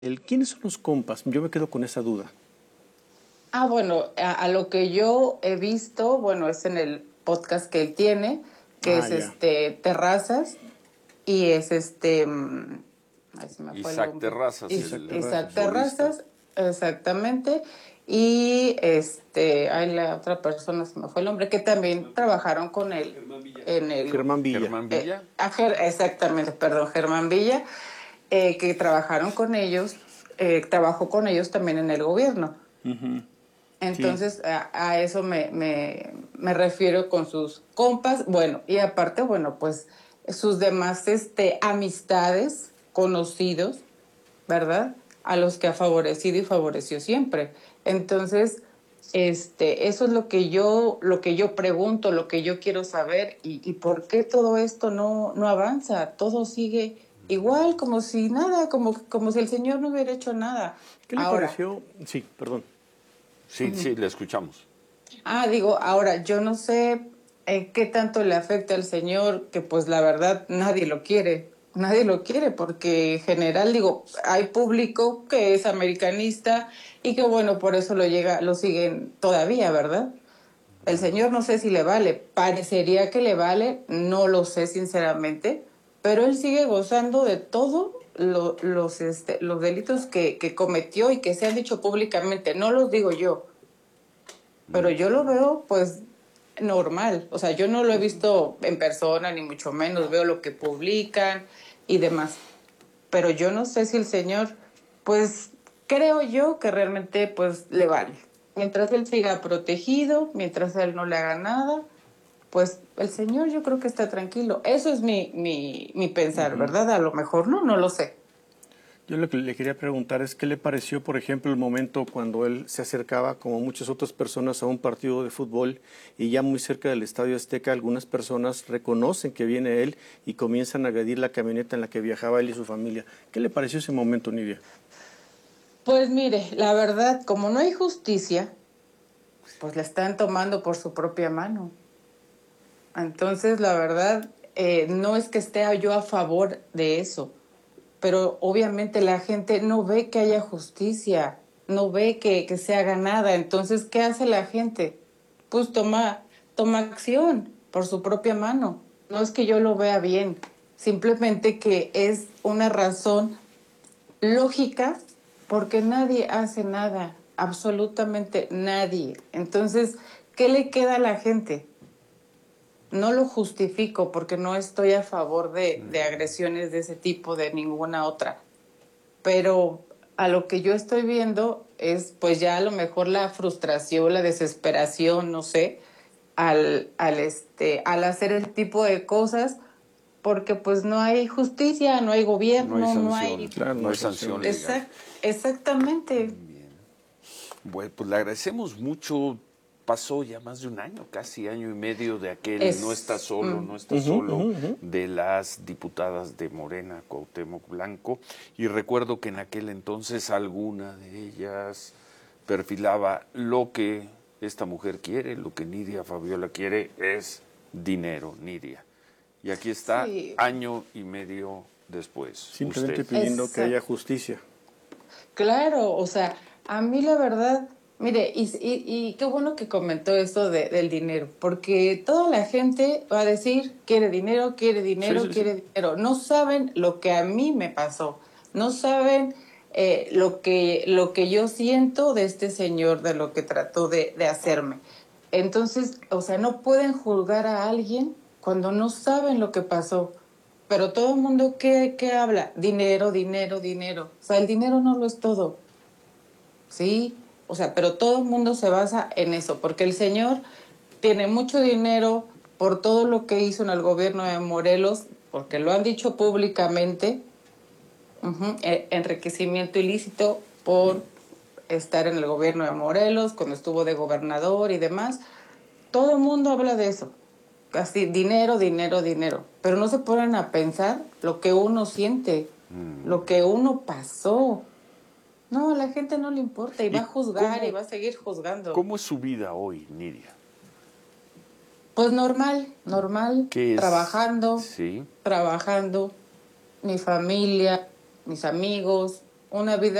¿Quiénes son los compas? Yo me quedo con esa duda. Bueno, a lo que yo he visto, bueno, es en el podcast que él tiene, que es Ya. Terrazas, y es ay, se me fue el Isaac nombre. Terrazas, Isaac el Terrazas. Isaac futbolista. Terrazas, exactamente. Y hay la otra persona, se me fue el nombre, que también trabajaron con él en el Germán Villa. Germán Villa. exactamente, perdón, Germán Villa, que trabajaron con ellos, trabajó con ellos también en el gobierno. Uh-huh. Entonces, sí. a eso me refiero con sus compas. Bueno, y aparte, bueno, pues sus demás amistades, conocidos, ¿verdad? A los que ha favorecido y favoreció siempre. Entonces, eso es lo que yo pregunto, lo que yo quiero saber, y por qué todo esto no avanza, todo sigue igual, como si nada, como si el Señor no hubiera hecho nada. ¿Qué le pareció? Sí, perdón. Sí, sí, le escuchamos. Ahora, yo no sé qué tanto le afecta al Señor, que pues la verdad nadie lo quiere porque en general, hay público que es americanista y que bueno, por eso lo siguen todavía, ¿verdad? El Señor no sé si le vale, parecería que le vale, no lo sé sinceramente, pero él sigue gozando de todo los delitos que cometió y que se han dicho públicamente, no los digo yo, pero yo lo veo pues normal, o sea, yo no lo he visto en persona ni mucho menos, veo lo que publican y demás, pero yo no sé si el Señor, pues creo yo que realmente pues le vale. Mientras él siga protegido, mientras él no le haga nada, pues el Señor yo creo que está tranquilo. Eso es mi pensar, ¿verdad? A lo mejor no lo sé. Yo lo que le quería preguntar es qué le pareció, por ejemplo, el momento cuando él se acercaba, como muchas otras personas, a un partido de fútbol y ya muy cerca del Estadio Azteca, algunas personas reconocen que viene él y comienzan a agredir la camioneta en la que viajaba él y su familia. ¿Qué le pareció ese momento, Nidia? Pues mire, la verdad, como no hay justicia, pues la están tomando por su propia mano. Entonces, la verdad, no es que esté yo a favor de eso, pero obviamente la gente no ve que haya justicia, no ve que se haga nada. Entonces, ¿qué hace la gente? Pues toma acción por su propia mano. No es que yo lo vea bien, simplemente que es una razón lógica porque nadie hace nada, absolutamente nadie. Entonces, ¿qué le queda a la gente? No lo justifico porque no estoy a favor de agresiones de ese tipo, de ninguna otra. Pero a lo que yo estoy viendo es pues ya a lo mejor la frustración, la desesperación, no sé, al hacer ese tipo de cosas, porque pues no hay justicia, no hay gobierno, No hay sanción, Claro, no hay sanción legal. Exactamente. Bien. Bueno, pues le agradecemos mucho. Pasó ya más de un año, casi año y medio de aquel no está solo, no está solo, de las diputadas de Morena, Cuauhtémoc Blanco. Y recuerdo que en aquel entonces alguna de ellas perfilaba lo que esta mujer quiere, lo que Nidia Fabiola quiere es dinero, Nidia. Y aquí está, Sí. año y medio después. Simplemente usted. pidiendo que haya justicia. Claro, o sea, a mí la verdad, mire, y qué bueno que comentó esto del dinero, porque toda la gente va a decir, quiere dinero, quiere dinero, Sí. quiere dinero. No saben lo que a mí me pasó, no saben lo que yo siento de este señor, de lo que trató de hacerme. Entonces, o sea, no pueden juzgar a alguien cuando no saben lo que pasó. Pero todo el mundo, ¿qué habla? Dinero, dinero, dinero. O sea, el dinero no lo es todo. Sí, o sea, pero todo el mundo se basa en eso, porque el señor tiene mucho dinero por todo lo que hizo en el gobierno de Morelos, porque lo han dicho públicamente, enriquecimiento ilícito por estar en el gobierno de Morelos, cuando estuvo de gobernador y demás. Todo el mundo habla de eso. Así, dinero, dinero, dinero. Pero no se ponen a pensar lo que uno siente, lo que uno pasó. No, a la gente no le importa y va a juzgar y va a seguir juzgando. ¿Cómo es su vida hoy, Nidia? Pues normal. ¿Qué es? Trabajando, Sí. mi familia, mis amigos, una vida